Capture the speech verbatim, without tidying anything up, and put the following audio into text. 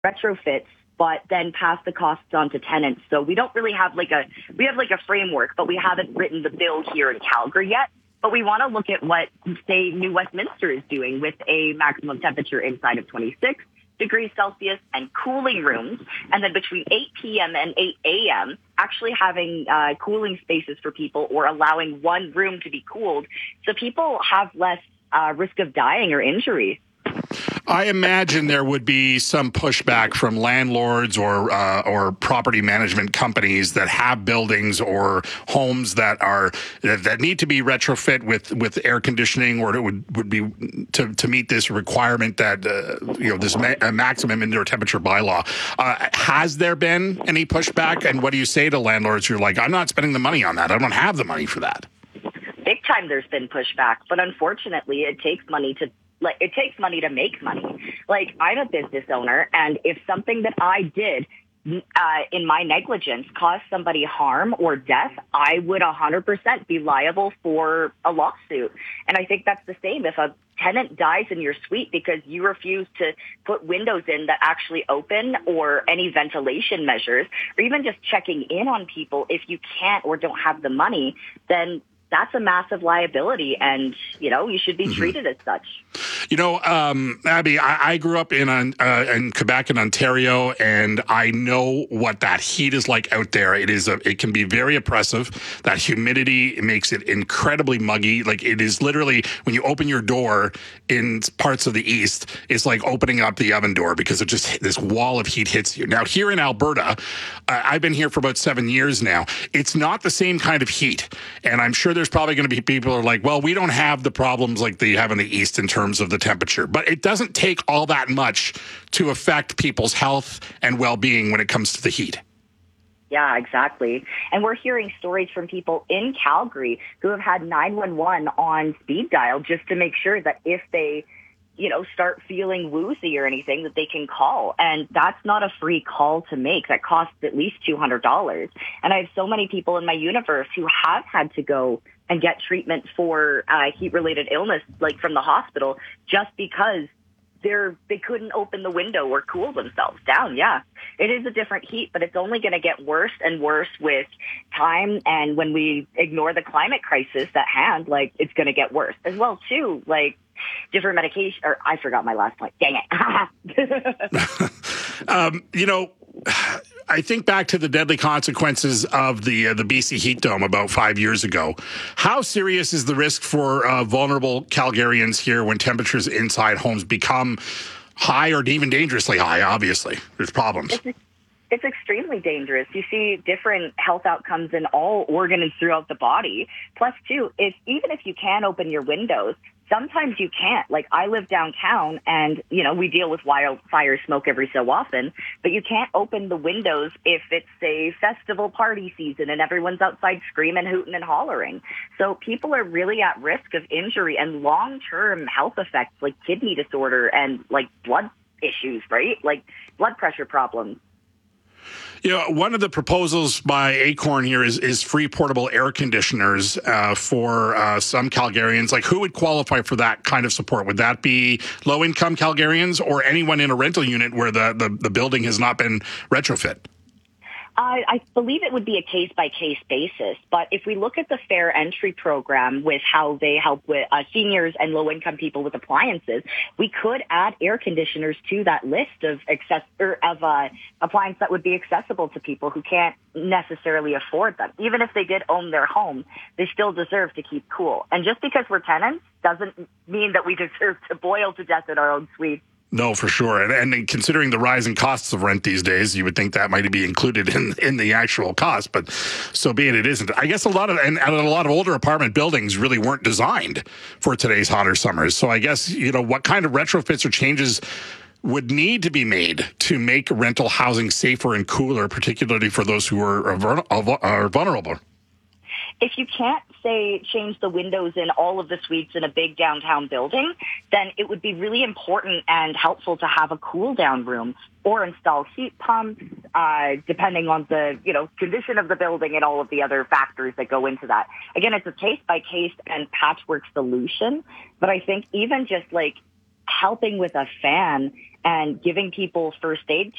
retrofits, but then pass the costs on to tenants. So we don't really have like a, we have like a framework, but we haven't written the bill here in Calgary yet. But we want to look at what, say, New Westminster is doing with a maximum temperature inside of twenty-six degrees Celsius and cooling rooms. And then between eight p.m. and eight a.m., actually having uh, cooling spaces for people or allowing one room to be cooled so people have less uh, risk of dying or injury. I imagine there would be some pushback from landlords or uh, or property management companies that have buildings or homes that are that need to be retrofit with, with air conditioning, or it would, would be to, to meet this requirement that uh, you know this ma- maximum indoor temperature bylaw. Uh, has there been any pushback? And what do you say to landlords who are like, I'm not spending the money on that. I don't have the money for that. Big time, there's been pushback, but unfortunately, it takes money to. Like, it takes money to make money. Like, I'm a business owner, and if something that I did uh, in my negligence caused somebody harm or death, I would one hundred percent be liable for a lawsuit. And I think that's the same. If a tenant dies in your suite because you refuse to put windows in that actually open or any ventilation measures, or even just checking in on people, if you can't or don't have the money, then that's a massive liability, and, you know, you should be mm-hmm. treated as such. You know, um, Abby, I, I grew up in uh, in Quebec and Ontario, and I know what that heat is like out there. It is a, it can be very oppressive. That humidity, it makes it incredibly muggy. Like, it is literally, when you open your door in parts of the east, it's like opening up the oven door because it just, this wall of heat hits you. Now, here in Alberta, uh, I've been here for about seven years now. It's not the same kind of heat, and I'm sure there's probably going to be people who are like, well, we don't have the problems like they have in the east in terms of the temperature, but it doesn't take all that much to affect people's health and well-being when it comes to the heat. Yeah, exactly. And we're hearing stories from people in Calgary who have had nine one one on speed dial just to make sure that if they, you know, start feeling woozy or anything, that they can call. And that's not a free call to make. That costs at least two hundred dollars. And I have so many people in my universe who have had to go and get treatment for uh, heat-related illness, like from the hospital, just because they're they couldn't open the window or cool themselves down. Yeah, it is a different heat, but it's only going to get worse and worse with time. And when we ignore the climate crisis at hand, like, it's going to get worse as well too. Like, different medication, or I forgot my last point. Dang it. um, you know, I think back to the deadly consequences of the uh, the B C heat dome about five years ago. How serious is the risk for uh, vulnerable Calgarians here when temperatures inside homes become high or even dangerously high? Obviously, there's problems. It's, it's extremely dangerous. You see different health outcomes in all organs throughout the body. Plus, too, if even if you can open your windows, sometimes you can't. Like, I live downtown, and, you know, we deal with wildfire smoke every so often, but you can't open the windows if it's a festival party season and everyone's outside screaming, hooting, and hollering. So people are really at risk of injury and long-term health effects like kidney disorder and, like, blood issues, right? Like, blood pressure problems. You know, one of the proposals by Acorn here is, is free portable air conditioners uh, for uh, some Calgarians. Like, who would qualify for that kind of support? Would that be low-income Calgarians or anyone in a rental unit where the, the, the building has not been retrofit? I, I believe it would be a case-by-case basis, but if we look at the Fair Entry program with how they help with uh, seniors and low-income people with appliances, we could add air conditioners to that list of access or of uh, appliances that would be accessible to people who can't necessarily afford them. Even if they did own their home, they still deserve to keep cool. And just because we're tenants doesn't mean that we deserve to boil to death in our own suites. No, for sure. And, and considering the rising costs of rent these days, you would think that might be included in, in the actual cost, but so be it, it isn't. I guess a lot of, and, and a lot of older apartment buildings really weren't designed for today's hotter summers. So I guess, you know, what kind of retrofits or changes would need to be made to make rental housing safer and cooler, particularly for those who are, are vulnerable? If you can't, say, change the windows in all of the suites in a big downtown building, then it would be really important and helpful to have a cool-down room or install heat pumps, uh, depending on the, you know, condition of the building and all of the other factors that go into that. Again, it's a case-by-case and patchwork solution, but I think even just, like, helping with a fan and giving people first aid